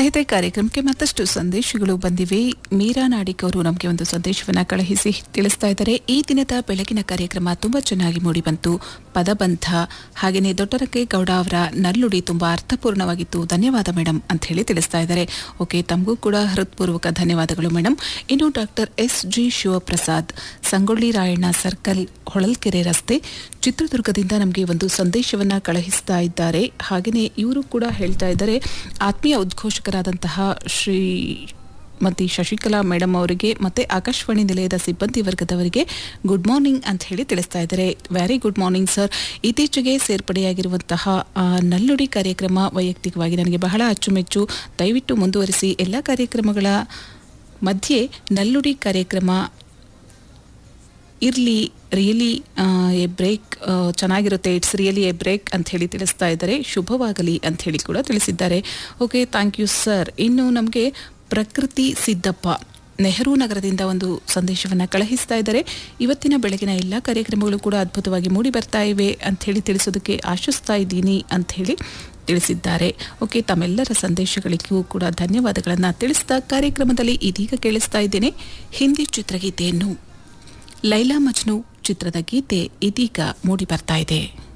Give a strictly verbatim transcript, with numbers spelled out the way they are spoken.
ಸ್ನೇಹಿತರೆ, ಕಾರ್ಯಕ್ರಮಕ್ಕೆ ಮತ್ತಷ್ಟು ಸಂದೇಶಗಳು ಬಂದಿವೆ. ಮೀರಾ ನಾಡಿಕ್ ಅವರು ನಮಗೆ ಒಂದು ಸಂದೇಶವನ್ನು ಕಳುಹಿಸಿ ತಿಳಿಸ್ತಾ ಇದ್ದಾರೆ. ಈ ದಿನದ ಬೆಳಗಿನ ಕಾರ್ಯಕ್ರಮ ತುಂಬಾ ಚೆನ್ನಾಗಿ ಮೂಡಿಬಂತು. ಪದಬಂಧ ಹಾಗೆಯೇ ದೊಡ್ಡರಕ್ಕೆ ಗೌಡ ಅವರ ನಲ್ಲುಡಿ ತುಂಬಾ ಅರ್ಥಪೂರ್ಣವಾಗಿತ್ತು. ಧನ್ಯವಾದ ಮೇಡಮ್ ಅಂತ ಹೇಳಿ ತಿಳಿಸ್ತಾ ಇದ್ದಾರೆ. ಓಕೆ, ತಮಗೂ ಕೂಡ ಹೃತ್ಪೂರ್ವಕ ಧನ್ಯವಾದಗಳು ಮೇಡಮ್. ಇನ್ನು doctor S G Shivaprasad, Sangolli Rayanna circle, Holalkere ರಸ್ತೆ, ಚಿತ್ರದುರ್ಗದಿಂದ ನಮಗೆ ಒಂದು ಸಂದೇಶವನ್ನ ಕಳುಹಿಸ್ತಾ ಇದ್ದಾರೆ. ಹಾಗೆಯೇ ಇವರು ಕೂಡ ಹೇಳ್ತಾ ಇದ್ದಾರೆ, ಆತ್ಮೀಯ ಉದ್ಘೋಷಕರಾದಂತಹ ಶ್ರೀ ಮತಿ ಶಶಿಕಲಾ ಮೇಡಮ್ ಅವರಿಗೆ ಮತ್ತೆ ಆಕಾಶವಾಣಿ ನಿಲಯದ ಸಿಬ್ಬಂದಿ ವರ್ಗದವರಿಗೆ ಗುಡ್ ಮಾರ್ನಿಂಗ್ ಅಂತ ಹೇಳಿ ತಿಳಿಸ್ತಾ ಇದ್ದಾರೆ. Very good morning sir. ಇತ್ತೀಚೆಗೆ ಸೇರ್ಪಡೆಯಾಗಿರುವಂತಹ ನಲ್ಲುಡಿ ಕಾರ್ಯಕ್ರಮ ವೈಯಕ್ತಿಕವಾಗಿ ನನಗೆ ಬಹಳ ಅಚ್ಚುಮೆಚ್ಚು. ದಯವಿಟ್ಟು ಮುಂದುವರಿಸಿ. ಎಲ್ಲ ಕಾರ್ಯಕ್ರಮಗಳ ಮಧ್ಯೆ ನಲ್ಲುಡಿ ಕಾರ್ಯಕ್ರಮ ಇರಲಿ. ರಿಯಲಿ ಎ ಬ್ರೇಕ್ ಚೆನ್ನಾಗಿರುತ್ತೆ. ಇಟ್ಸ್ ರಿಯಲಿ ಎ ಬ್ರೇಕ್ ಅಂತ ಹೇಳಿ ತಿಳಿಸ್ತಾ ಇದ್ದಾರೆ. ಶುಭವಾಗಲಿ ಅಂತ ಹೇಳಿ ಕೂಡ ತಿಳಿಸಿದ್ದಾರೆ. Okay, thank you sir. ಇನ್ನು ನಮಗೆ ಪ್ರಕೃತಿ ಸಿದ್ದಪ್ಪ ನೆಹರು ನಗರದಿಂದ ಒಂದು ಸಂದೇಶವನ್ನು ಕಳುಹಿಸ್ತಾ ಇದ್ದಾರೆ. ಇವತ್ತಿನ ಬೆಳಗಿನ ಎಲ್ಲ ಕಾರ್ಯಕ್ರಮಗಳು ಕೂಡ ಅದ್ಭುತವಾಗಿ ಮೂಡಿ ಬರ್ತಾ ಇವೆ ಅಂತ ಹೇಳಿ ತಿಳಿಸೋದಕ್ಕೆ ಆಶಿಸ್ತಾ ಇದ್ದೀನಿ ಅಂತ ಹೇಳಿ ತಿಳಿಸಿದ್ದಾರೆ. ಓಕೆ, ತಮ್ಮೆಲ್ಲರ ಸಂದೇಶಗಳಿಗೂ ಕೂಡ ಧನ್ಯವಾದಗಳನ್ನು ತಿಳಿಸಿದ ಕಾರ್ಯಕ್ರಮದಲ್ಲಿ ಇದೀಗ ಕೇಳಿಸ್ತಾ ಇದ್ದೇನೆ ಹಿಂದಿ ಚಿತ್ರಗೀತೆಯನ್ನು. ಲೈಲಾ ಮಜ್ನು ಚಿತ್ರದ ಗೀತೆ ಇದೀಗ ಮೂಡಿ ಬರ್ತಾ ಇದೆ.